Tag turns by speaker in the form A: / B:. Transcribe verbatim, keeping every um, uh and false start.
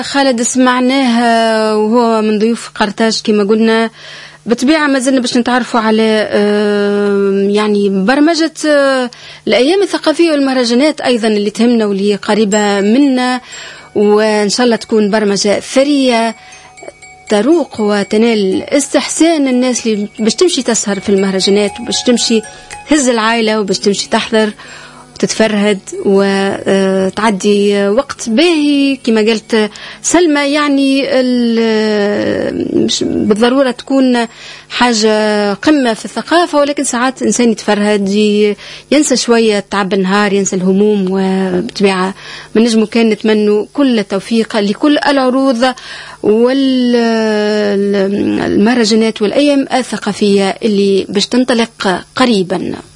A: خالد سمعناه وهو من ضيوف قرطاج كما قلنا. بطبيعة ما زلنا باش نتعرفوا على يعني برمجة الأيام الثقافية والمهرجانات أيضا اللي تهمنا واللي قريبة منا، وإن شاء الله تكون برمجة ثرية تروق وتنال استحسان الناس اللي باش تمشي تسهر في المهرجانات وباش تمشي تهز العائلة وباش تمشي تحضر تتفرهد وتعدي وقت باهي كما قلت سلمى. يعني مش بالضرورة تكون حاجة قمة في الثقافة، ولكن ساعات إنسان يتفرهد ينسى شوية تعب النهار، ينسى الهموم. وبطبيعة من نجمه كان نتمنوا كل التوفيق لكل العروض والمهرجانات والأيام الثقافية اللي باش تنطلق قريبا.